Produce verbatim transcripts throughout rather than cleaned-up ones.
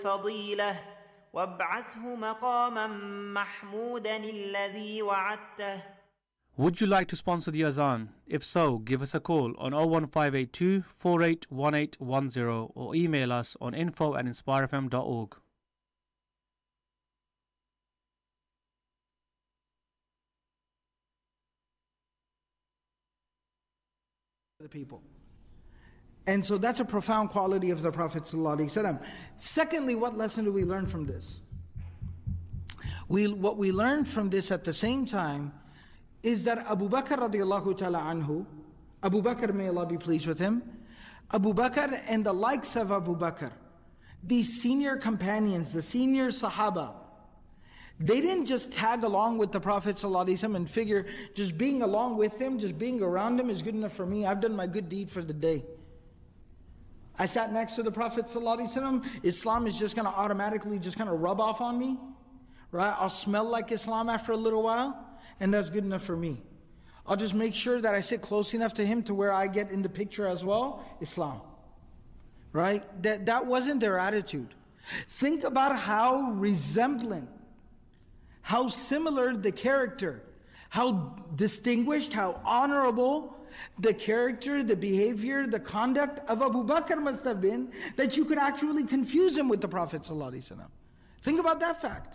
فضيلة وابعثه مقاما محمودا الذي وعدته. Would you like to sponsor the Azan? If so, give us a call on oh one five eight two, four eight one eight one zero or email us on info at inspire f m dot org. The people. And so that's a profound quality of the Prophet ﷺ. Secondly, what lesson do we learn from this? We, what we learn from this at the same time is that Abu Bakr radiallahu ta'ala anhu, Abu Bakr, may Allah be pleased with him, Abu Bakr and the likes of Abu Bakr, these senior companions, the senior Sahaba, they didn't just tag along with the Prophet ﷺ and figure just being along with him, just being around him is good enough for me. I've done my good deed for the day. I sat next to the Prophet ﷺ, Islam is just going to automatically just kind of rub off on me, right? I'll smell like Islam after a little while, and that's good enough for me. I'll just make sure that I sit close enough to him to where I get in the picture as well, Islam. Right? That, that wasn't their attitude. Think about how resemblant, how similar the character, how distinguished, how honorable the character, the behavior, the conduct of Abu Bakr must have been, that you could actually confuse him with the Prophet ﷺ. Think about that fact.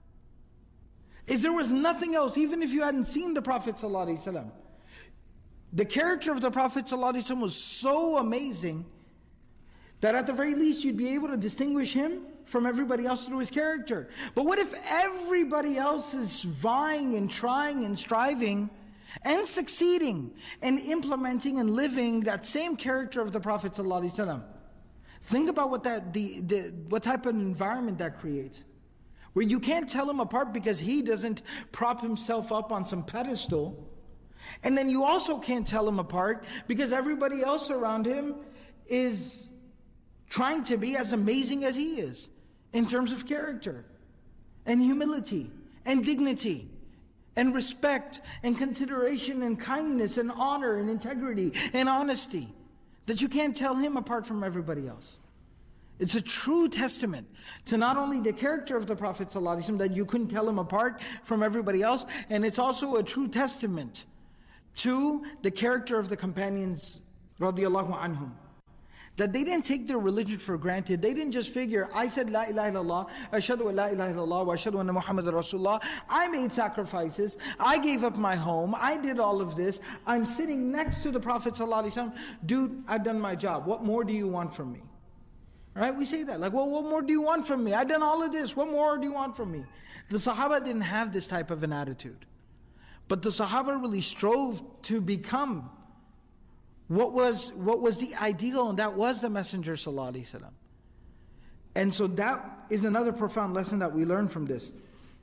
If there was nothing else, even if you hadn't seen the Prophet ﷺ, the character of the Prophet ﷺ was so amazing that at the very least you'd be able to distinguish him from everybody else through his character. But what if everybody else is vying and trying and striving and succeeding and implementing and living that same character of the Prophet ﷺ? Think about what that the, the what type of environment that creates, where you can't tell him apart because he doesn't prop himself up on some pedestal, and then you also can't tell him apart because everybody else around him is trying to be as amazing as he is in terms of character and humility and dignity and respect and consideration and kindness and honor and integrity and honesty, that you can't tell him apart from everybody else. It's a true testament to not only the character of the Prophet ﷺ, that you couldn't tell him apart from everybody else, and it's also a true testament to the character of the companions radiallahu anhum, that they didn't take their religion for granted. They didn't just figure, I said La ilaha illallah, Ashhadu an la ilaha illallah, wa ashhadu anna Muhammadan Rasulullah. I made sacrifices, I gave up my home, I did all of this, I'm sitting next to the Prophet ﷺ. Dude, I've done my job. What more do you want from me? Right? We say that, like, well, what more do you want from me? I've done all of this, what more do you want from me? The Sahaba didn't have this type of an attitude. But the Sahaba really strove to become What was what was the ideal, and that was the Messenger sallallahu alaihi wasallam. And so that is another profound lesson that we learn from this.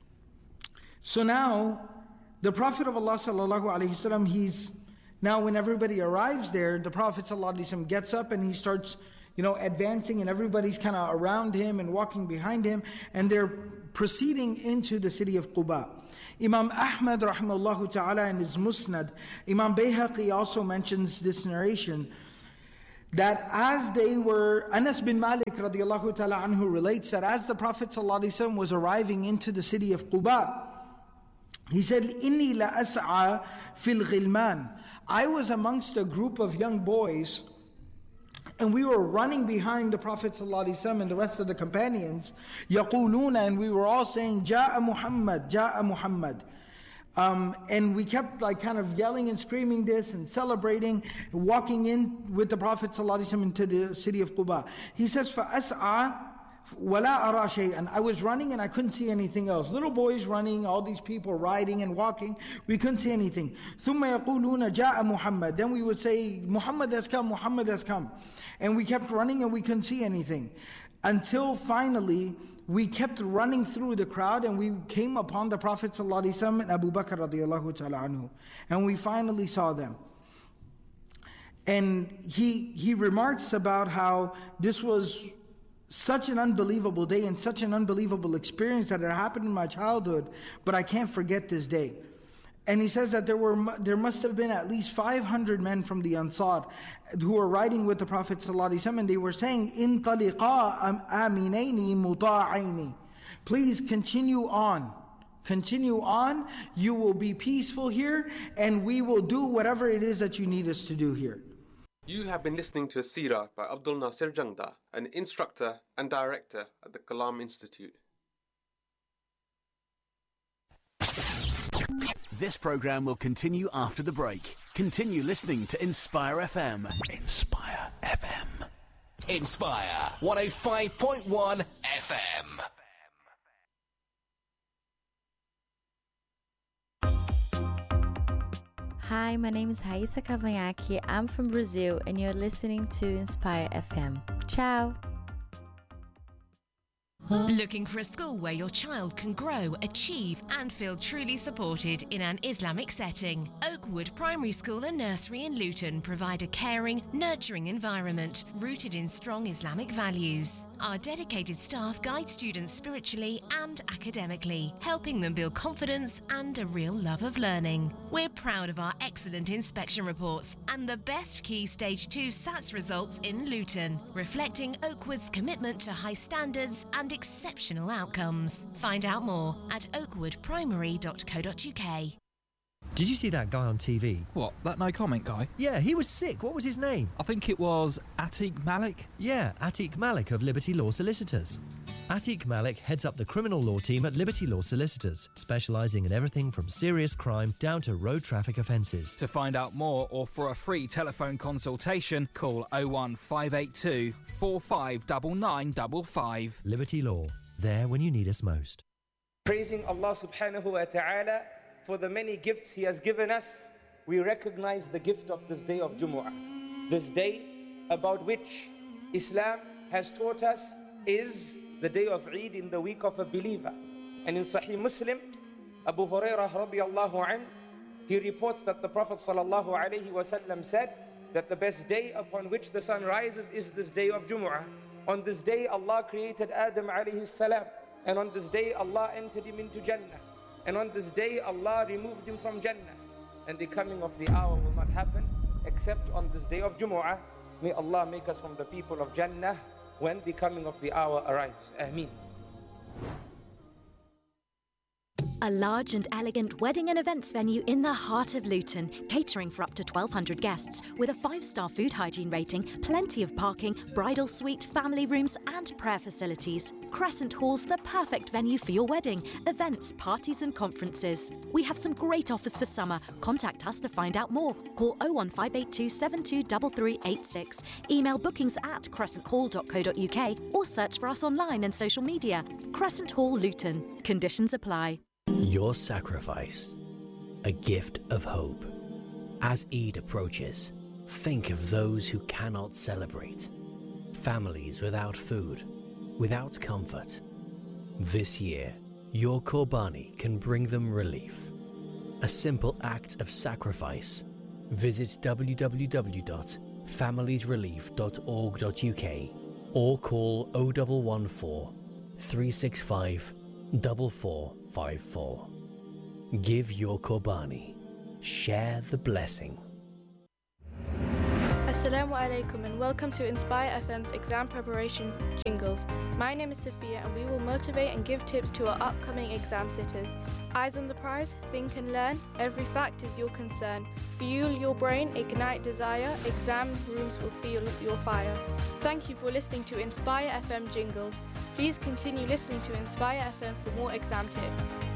So now, the Prophet of Allah sallallahu alaihi wasallam, he's now when everybody arrives there, the Prophet sallallahu alaihi wasallam gets up and he starts, you know, advancing, and everybody's kind of around him and walking behind him, and they're proceeding into the city of Quba. Imam Ahmad rahimahullah ta'ala in his Musnad, Imam Bayhaqi also mentions this narration, that as they were, Anas bin Malik radiallahu ta'ala anhu relates that as the Prophet sallallahu alaihi wasallam was arriving into the city of Quba, he said, Inni la as'a fil ghilman. I was amongst a group of young boys, and we were running behind the Prophet ﷺ and the rest of the companions, يَقُولُونَ, and we were all saying, جَاءَ Muhammad, جَاءَ Muhammad. Um, and we kept like kind of yelling and screaming this and celebrating, walking in with the Prophet ﷺ into the city of Quba. He says, فَأَسْعَى وَلَا أَرَى شَيْئًا. I was running and I couldn't see anything else. Little boys running, all these people riding and walking, we couldn't see anything. ثُمَّ يَقُولُونَ جَاءَ Muhammad. Then we would say, Muhammad has come, Muhammad has come. And we kept running and we couldn't see anything. Until finally, we kept running through the crowd and we came upon the Prophet ﷺ and Abu Bakr radiallahu ta'ala anhu. And we finally saw them. And he he remarks about how this was such an unbelievable day and such an unbelievable experience that had happened in my childhood, but I can't forget this day. And he says that there were there must have been at least five hundred men from the Ansar who were riding with the Prophet ﷺ, and they were saying, "Intaliqa aminaini muta'aini." Please continue on. Continue on. You will be peaceful here, and we will do whatever it is that you need us to do here. You have been listening to a seerah by Abdul Nasir Jangda, an instructor and director at the Kalam Institute. This program will continue after the break. Continue listening to Inspire F M. Inspire F M. Inspire one oh five point one F M. Hi, my name is Raíssa Cavanhaque. I'm from Brazil, and you're listening to Inspire F M. Ciao. Looking for a school where your child can grow, achieve and feel truly supported in an Islamic setting? Oakwood Primary School and Nursery in Luton provide a caring, nurturing environment rooted in strong Islamic values. Our dedicated staff guide students spiritually and academically, helping them build confidence and a real love of learning. We're proud of our excellent inspection reports and the best Key Stage two S A T S results in Luton, reflecting Oakwood's commitment to high standards and exceptional outcomes. Find out more at oakwood primary dot co dot uk. Did you see that guy on T V? What, that no comment guy? Yeah, he was sick. What was his name? I think it was Atiq Malik. Yeah, Atiq Malik of Liberty Law Solicitors. Atiq Malik heads up the criminal law team at Liberty Law Solicitors, specialising in everything from serious crime down to road traffic offences. To find out more or for a free telephone consultation, call oh one five eight two, four five nine nine five five. Liberty Law, there when you need us most. Praising Allah subhanahu wa ta'ala for the many gifts He has given us, we recognize the gift of this day of Jumu'ah. This day about which Islam has taught us is the day of Eid in the week of a believer. And in Sahih Muslim, Abu Hurairah radiallahu anh, he reports that the Prophet sallallahu alayhi wasallam said that the best day upon which the sun rises is this day of Jumu'ah. On this day Allah created Adam alayhi salam, and on this day Allah entered him into Jannah. And on this day, Allah removed him from Jannah. And the coming of the hour will not happen except on this day of Jumu'ah. May Allah make us from the people of Jannah when the coming of the hour arrives. Ameen. A large and elegant wedding and events venue in the heart of Luton, catering for up to twelve hundred guests, with a five-star food hygiene rating, plenty of parking, bridal suite, family rooms and prayer facilities. Crescent Hall's the perfect venue for your wedding, events, parties and conferences. We have some great offers for summer. Contact us to find out more. Call oh one five eight two, seven two three three eight six. Email bookings at crescent hall dot co dot uk or search for us online and social media. Crescent Hall Luton. Conditions apply. Your sacrifice, a gift of hope. As Eid approaches, think of those who cannot celebrate. Families without food, without comfort. This year, your Qurbani can bring them relief. A simple act of sacrifice. Visit w w w dot families relief dot org dot uk or call oh one one four, three six five, four four five four. Give your Qurbani. Share the blessing. Assalamu alaikum and welcome to Inspire F M's exam preparation jingles. My name is Sophia and we will motivate and give tips to our upcoming exam sitters. Eyes on the prize, think and learn, every fact is your concern. Fuel your brain, ignite desire, exam rooms will feel your fire. Thank you for listening to Inspire F M jingles. Please continue listening to Inspire F M for more exam tips.